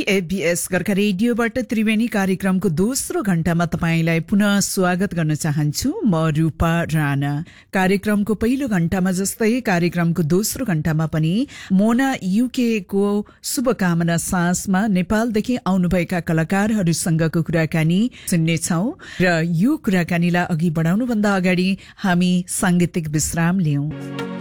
ABS Gorkha रेडियोबाट Triveni कार्यक्रमको दोस्रो घण्टामा तपाईंलाई पुनः स्वागत गर्न चाहन्छु। म रूपा राणा। कार्यक्रमको पहिलो घण्टामा जस्तै कार्यक्रमको दोस्रो घण्टामा पनि मोना यूके को शुभकामना साँझमा नेपालदेखि आउनुभएका कलाकारहरूसँगको कुराकानी सुन्नेछौं र यो कुराकानीलाई अघि बढाउनुभन्दा अगाडि हामी सांगीतिक विश्राम लियौं।